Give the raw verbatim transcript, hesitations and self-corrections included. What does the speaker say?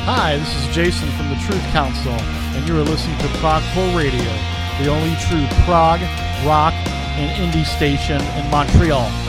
Hi, this is Jason from the Truth Council, and you are listening to Progcore Radio, the only true prog, rock, and indie station in Montreal.